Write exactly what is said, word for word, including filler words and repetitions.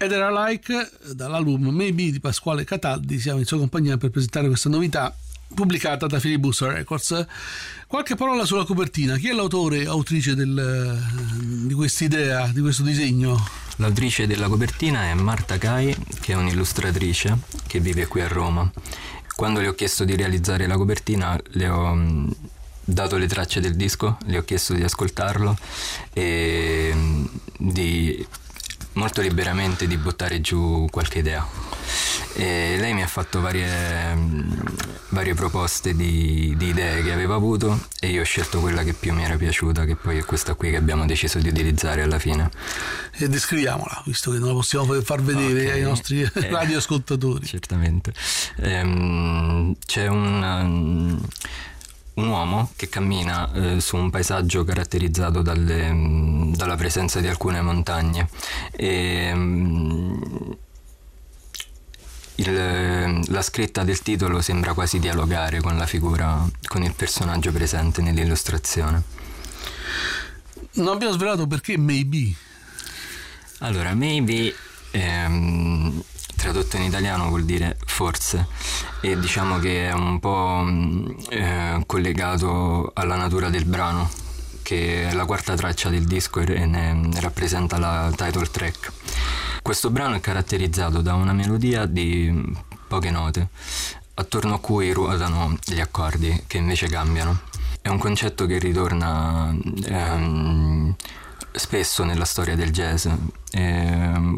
Ed era Like dall'album Maybe di Pasquale Cataldi. Siamo in sua compagnia per presentare questa novità pubblicata da Filibuster Records. Qualche parola sulla copertina. Chi è l'autore, autrice del, di quest'idea, di questo disegno? L'autrice della copertina è Marta Cai, che è un'illustratrice che vive qui a Roma. Quando le ho chiesto di realizzare la copertina, le ho dato le tracce del disco, le ho chiesto di ascoltarlo e di molto liberamente di buttare giù qualche idea. E lei mi ha fatto varie, varie proposte di, di idee che aveva avuto e io ho scelto quella che più mi era piaciuta, che poi è questa qui che abbiamo deciso di utilizzare alla fine. E descriviamola, visto che non la possiamo far vedere okay. ai nostri eh, radioascoltatori. Certamente. Ehm, c'è un... un uomo che cammina eh, su un paesaggio caratterizzato dalle, dalla presenza di alcune montagne e um, il, la scritta del titolo sembra quasi dialogare con la figura, con il personaggio presente nell'illustrazione. Non abbiamo svelato perché Maybe. Allora, Maybe ehm, tradotto in italiano vuol dire forse, e diciamo che è un po' eh, collegato alla natura del brano, che è la quarta traccia del disco e ne, ne rappresenta la title track. Questo brano è caratterizzato da una melodia di poche note, attorno a cui ruotano gli accordi che invece cambiano. È un concetto che ritorna ehm, spesso nella storia del jazz. Ehm,